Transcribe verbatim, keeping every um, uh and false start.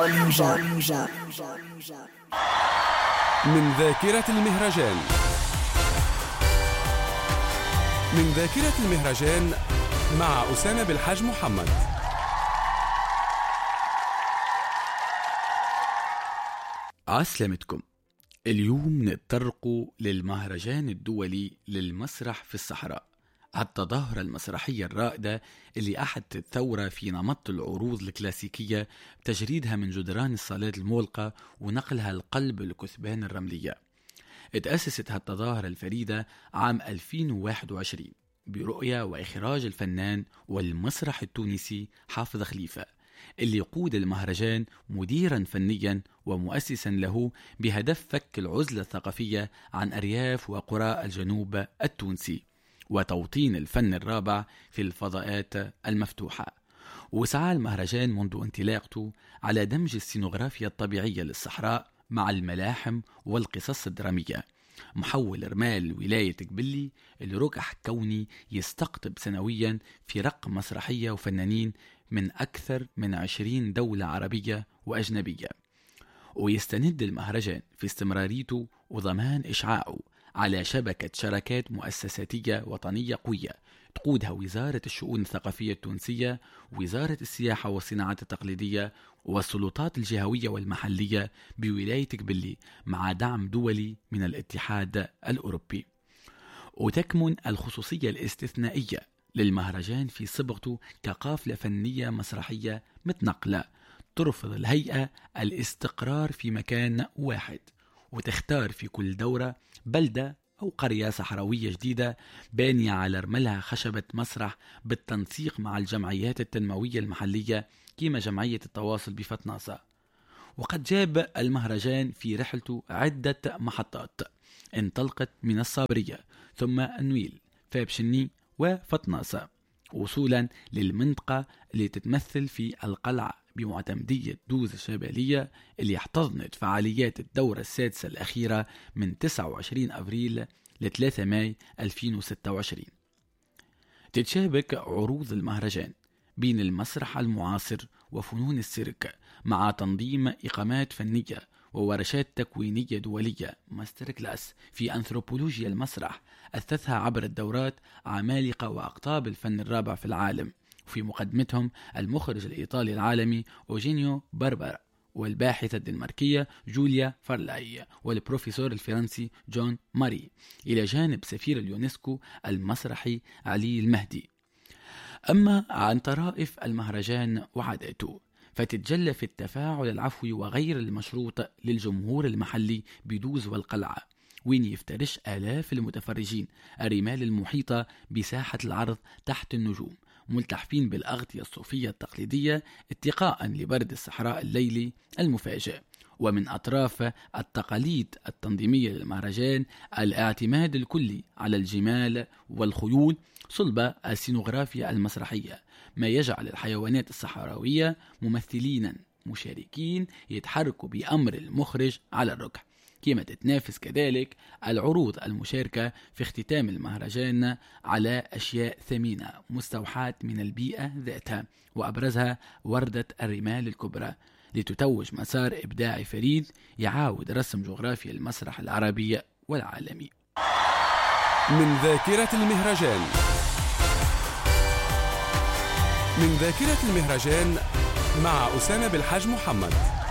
من ذاكرة المهرجان. من ذاكرة المهرجان مع أسامة بالحاج محمد. عسلامتكم. اليوم نتطرقوا للمهرجان الدولي للمسرح في الصحراء، التظاهرة المسرحية الرائدة اللي أحدت الثورة في نمط العروض الكلاسيكية بتجريدها من جدران الصالات المغلقة ونقلها لقلب الكثبان الرملية. اتأسست هالتظاهرة الفريدة عام ألفين وواحد وعشرين برؤية وإخراج الفنان والمسرح التونسي حافظ خليفة، اللي يقود المهرجان مديرا فنيا ومؤسسا له بهدف فك العزلة الثقافية عن أرياف وقرى الجنوب التونسي وتوطين الفن الرابع في الفضاءات المفتوحة. وسعى المهرجان منذ انطلاقته على دمج السينوغرافيا الطبيعية للصحراء مع الملاحم والقصص الدرامية، محول رمال ولاية قبلي لركح كوني يستقطب سنويا فرق مسرحية وفنانين من أكثر من عشرين دولة عربية وأجنبية. ويستند المهرجان في استمراريته وضمان إشعاعه على شبكة شراكات مؤسساتية وطنية قوية تقودها وزارة الشؤون الثقافية التونسية، وزارة السياحة والصناعات التقليدية، والسلطات الجهوية والمحلية بولاية قبلي، مع دعم دولي من الاتحاد الأوروبي. وتكمن الخصوصية الاستثنائية للمهرجان في صبغته كقافلة فنية مسرحية متنقلة ترفض الهيئة الاستقرار في مكان واحد، وتختار في كل دورة بلدة أو قرية صحراوية جديدة بانية على رملها خشبة مسرح بالتنسيق مع الجمعيات التنموية المحلية كما جمعية التواصل بفتناسة. وقد جاب المهرجان في رحلته عدة محطات انطلقت من الصابرية ثم النويل فابشني وفتناسة، وصولا للمنطقة اللي تتمثل في القلعة بمعتمدية دوز الشبالية اللي احتضنت فعاليات الدورة السادسة الأخيرة من تسعة وعشرين أبريل ل ثلاثة ماي ألفين وستة وعشرين. تتشابك عروض المهرجان بين المسرح المعاصر وفنون السيرك مع تنظيم إقامات فنية وورشات تكوينية دولية ماستر كلاس في أنثروبولوجيا المسرح أثثها عبر الدورات عمالقة وأقطاب الفن الرابع في العالم، وفي مقدمتهم المخرج الإيطالي العالمي أوجينيو باربرا، والباحثة الدنماركية جوليا فارلاي، والبروفيسور الفرنسي جون ماري، إلى جانب سفير اليونسكو المسرحي علي المهدي. أما عن طرائف المهرجان وعاداته فتتجلى في التفاعل العفوي وغير المشروط للجمهور المحلي بدوز والقلعة، وين يفترش آلاف المتفرجين الرمال المحيطة بساحة العرض تحت النجوم ملتحفين بالأغطية الصوفية التقليدية اتقاء لبرد الصحراء الليلي المفاجئ. ومن أطراف التقاليد التنظيمية للمهرجان الاعتماد الكلي على الجمال والخيول صلب السينوغرافيا المسرحية، ما يجعل الحيوانات الصحراوية ممثلين مشاركين يتحركوا بأمر المخرج على الركح، كما تتنافس كذلك العروض المشاركة في اختتام المهرجان على أشياء ثمينة مستوحاة من البيئة ذاتها، وأبرزها وردة الرمال الكبرى، لتتوج مسار إبداعي فريد يعاود رسم جغرافيا المسرح العربي والعالمي. من ذاكرة المهرجان. من ذاكرة المهرجان مع أسامة بالحاج محمد.